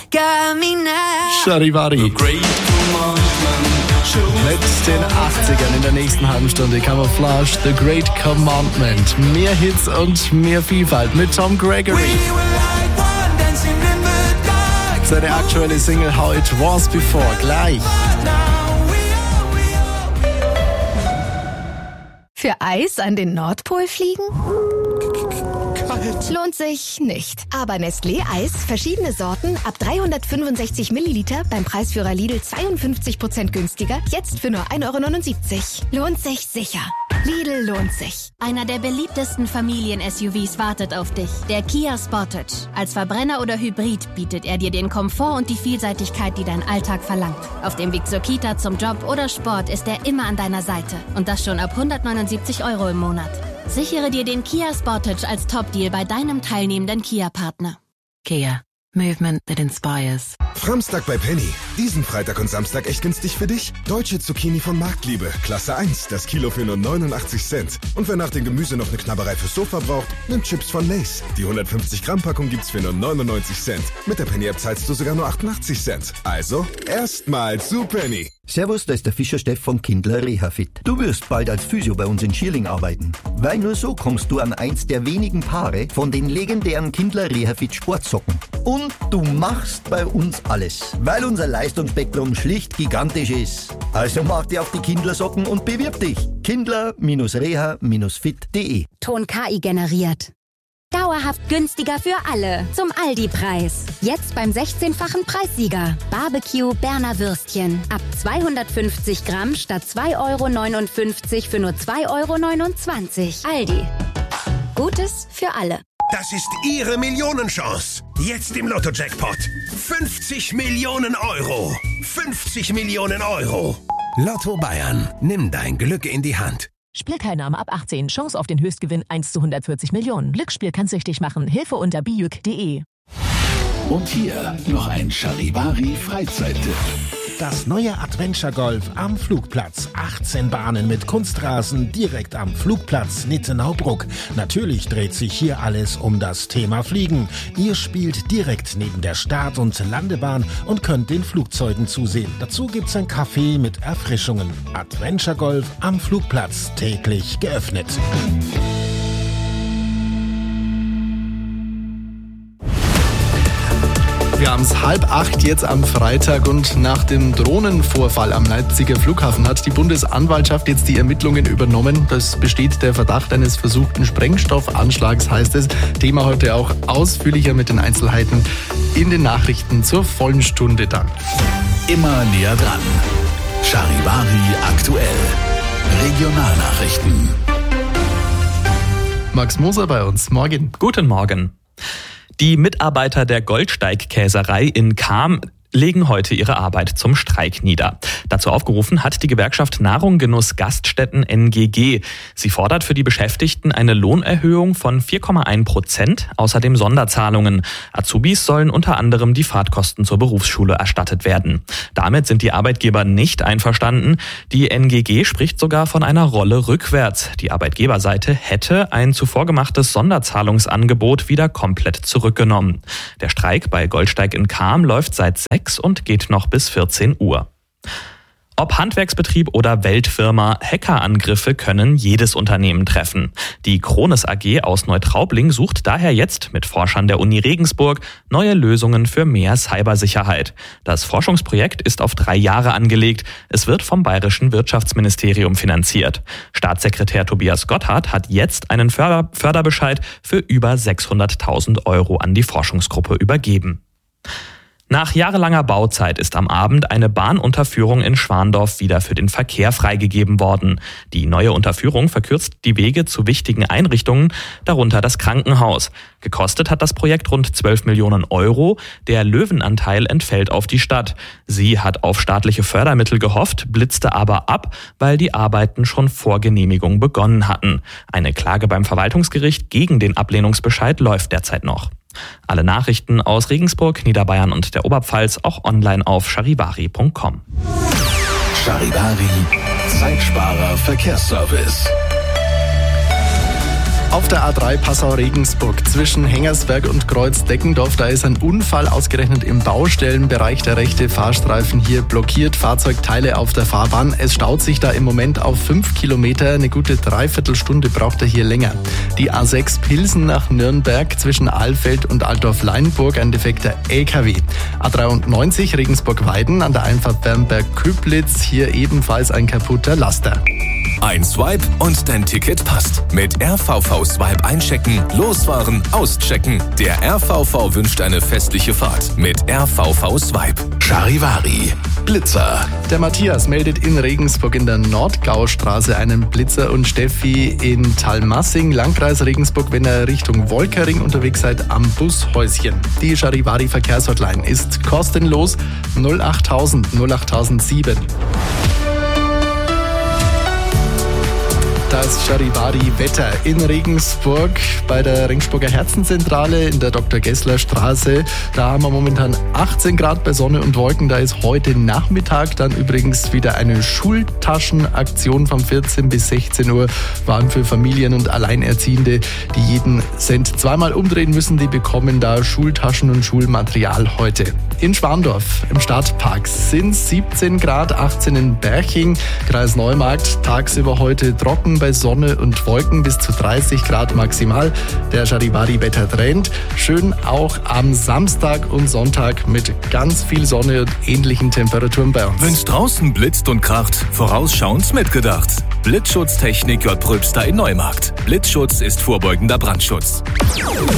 Charivari. Mit den 80ern in der nächsten halben Stunde. Camouflage, The Great Commandment. Mehr Hits und mehr Vielfalt mit Tom Gregory. Seine aktuelle Single How It Was Before. Gleich. Für Eis an den Nordpol fliegen? Lohnt sich nicht. Aber Nestlé Eis, verschiedene Sorten, ab 365 Milliliter, beim Preisführer Lidl 52% günstiger, jetzt für nur 1,79 €. Lohnt sich sicher. Lidl lohnt sich. Einer der beliebtesten Familien-SUVs wartet auf dich. Der Kia Sportage. Als Verbrenner oder Hybrid bietet er dir den Komfort und die Vielseitigkeit, die dein Alltag verlangt. Auf dem Weg zur Kita, zum Job oder Sport ist er immer an deiner Seite. Und das schon ab 179 € im Monat. Sichere dir den Kia Sportage als Top-Deal bei deinem teilnehmenden Kia-Partner. Kia. Movement that inspires. Framstag bei Penny. Diesen Freitag und Samstag echt günstig für dich. Deutsche Zucchini von Marktliebe. Klasse 1. Das Kilo für nur 89 Cent. Und wer nach dem Gemüse noch eine Knabberei fürs Sofa braucht, nimmt Chips von Lay's. Die 150 Gramm Packung gibt's für nur 99 Cent. Mit der Penny-App zahlst du sogar nur 88 Cent. Also, erstmal zu Penny. Servus, da ist der Fischersteff von Kindler Rehafit. Du wirst bald als Physio bei uns in Schierling arbeiten. Weil nur so kommst du an eins der wenigen Paare von den legendären Kindler Rehafit Sportsocken. Und du machst bei uns alles, weil unser Leistungsspektrum schlicht gigantisch ist. Also mach dir auf die Kindler-Socken und bewirb dich. Kindler-reha-fit.de. Ton KI generiert. Dauerhaft günstiger für alle. Zum Aldi-Preis. Jetzt beim 16-fachen Preissieger. Barbecue Berner Würstchen. Ab 250 Gramm statt 2,59 € für nur 2,29 €. Aldi. Gutes für alle. Das ist Ihre Millionenchance. Jetzt im Lotto-Jackpot. 50 Millionen €. 50 Millionen €. Lotto Bayern. Nimm dein Glück in die Hand. Spielteilnahme ab 18. Chance auf den Höchstgewinn 1 zu 140 Millionen. Glücksspiel kann süchtig machen. Hilfe unter biuk.de. Und hier noch ein Charivari-Freizeittipp. Das neue Adventure Golf am Flugplatz. 18 Bahnen mit Kunstrasen direkt am Flugplatz Nittenau-Bruck. Natürlich dreht sich hier alles um das Thema Fliegen. Ihr spielt direkt neben der Start- und Landebahn und könnt den Flugzeugen zusehen. Dazu gibt's ein Café mit Erfrischungen. Adventure Golf am Flugplatz, täglich geöffnet. Wir haben es 7:30 jetzt am Freitag und nach dem Drohnenvorfall am Leipziger Flughafen hat die Bundesanwaltschaft jetzt die Ermittlungen übernommen. Es besteht der Verdacht eines versuchten Sprengstoffanschlags, heißt es. Thema heute auch ausführlicher mit den Einzelheiten in den Nachrichten zur vollen Stunde dann. Immer näher dran. Charivari aktuell. Regionalnachrichten. Max Moser bei uns. Morgen. Guten Morgen. Die Mitarbeiter der Goldsteig-Käserei in Cham legen heute ihre Arbeit zum Streik nieder. Dazu aufgerufen hat die Gewerkschaft Nahrung, Genuss, Gaststätten NGG. Sie fordert für die Beschäftigten eine Lohnerhöhung von 4,1%, außerdem Sonderzahlungen. Azubis sollen unter anderem die Fahrtkosten zur Berufsschule erstattet werden. Damit sind die Arbeitgeber nicht einverstanden. Die NGG spricht sogar von einer Rolle rückwärts. Die Arbeitgeberseite hätte ein zuvor gemachtes Sonderzahlungsangebot wieder komplett zurückgenommen. Der Streik bei Goldsteig in Cham läuft seit 6 und geht noch bis 14 Uhr. Ob Handwerksbetrieb oder Weltfirma, Hackerangriffe können jedes Unternehmen treffen. Die Krones AG aus Neutraubling sucht daher jetzt mit Forschern der Uni Regensburg neue Lösungen für mehr Cybersicherheit. Das Forschungsprojekt ist auf 3 Jahre angelegt. Es wird vom Bayerischen Wirtschaftsministerium finanziert. Staatssekretär Tobias Gotthard hat jetzt einen Förderbescheid für über 600.000 € an die Forschungsgruppe übergeben. Nach jahrelanger Bauzeit ist am Abend eine Bahnunterführung in Schwandorf wieder für den Verkehr freigegeben worden. Die neue Unterführung verkürzt die Wege zu wichtigen Einrichtungen, darunter das Krankenhaus. Gekostet hat das Projekt rund 12 Millionen €. Der Löwenanteil entfällt auf die Stadt. Sie hat auf staatliche Fördermittel gehofft, blitzte aber ab, weil die Arbeiten schon vor Genehmigung begonnen hatten. Eine Klage beim Verwaltungsgericht gegen den Ablehnungsbescheid läuft derzeit noch. Alle Nachrichten aus Regensburg, Niederbayern und der Oberpfalz auch online auf charivari.com. Charivari, Zeitsparer Verkehrsservice. Auf der A3 Passau-Regensburg zwischen Hengersberg und Kreuz-Deckendorf, da ist ein Unfall ausgerechnet im Baustellenbereich. Der rechte Fahrstreifen hier blockiert, Fahrzeugteile auf der Fahrbahn. Es staut sich da im Moment auf 5 Kilometer. Eine gute Dreiviertelstunde braucht er hier länger. Die A6 Pilsen nach Nürnberg zwischen Alfeld und Altdorf-Leinburg, ein defekter LKW. A93 Regensburg-Weiden an der Einfahrt Bernberg-Köblitz, hier ebenfalls ein kaputter Laster. Ein Swipe und dein Ticket passt. Mit RVV Swipe einchecken, losfahren, auschecken. Der RVV wünscht eine festliche Fahrt mit RVV Swipe. Charivari, Blitzer. Der Matthias meldet in Regensburg in der Nordgaustraße einen Blitzer und Steffi in Talmassing, Landkreis Regensburg, wenn ihr Richtung Wolkering unterwegs seid, am Bushäuschen. Die Charivari Verkehrshotline ist kostenlos 08000 08007. Das Charivari-Wetter in Regensburg bei der Regensburger Herzenzentrale in der Dr.-Gessler-Straße. Da haben wir momentan 18 Grad bei Sonne und Wolken. Da ist heute Nachmittag dann übrigens wieder eine Schultaschenaktion von 14 bis 16 Uhr. Waren für Familien und Alleinerziehende, die jeden Cent zweimal umdrehen müssen. Die bekommen da Schultaschen und Schulmaterial heute. In Schwandorf im Stadtpark sind 17 Grad, 18 in Berching, Kreis Neumarkt. Tagsüber heute trocken bei Sonne und Wolken, bis zu 30 Grad maximal. Der Charivari-Wettertrend. Schön auch am Samstag und Sonntag mit ganz viel Sonne und ähnlichen Temperaturen bei uns. Wenn's draußen blitzt und kracht, vorausschauend mitgedacht. Blitzschutztechnik J. Pröbster in Neumarkt. Blitzschutz ist vorbeugender Brandschutz.